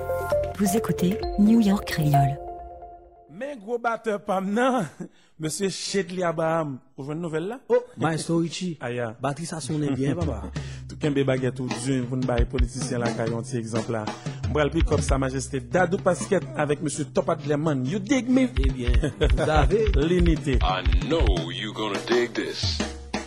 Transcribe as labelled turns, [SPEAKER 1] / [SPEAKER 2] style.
[SPEAKER 1] Vous écoutez New York Créole.
[SPEAKER 2] Mais gros batteur pam nan, monsieur Shedley Abraham, vous jouez une nouvelle là?
[SPEAKER 3] Oh, Maestro Richie.
[SPEAKER 2] Aya.
[SPEAKER 3] Batterie ça sonne bien, papa.
[SPEAKER 2] Tout kembe baguette ou djun, vous ne baillez politicien la caillon, petit exemple là. M'bral pi comme sa majesté Dadou Pasquette avec monsieur Topat Lemon. You dig me?
[SPEAKER 3] Eh bien, vous avez
[SPEAKER 2] L'unité.
[SPEAKER 4] I know you're gonna dig this.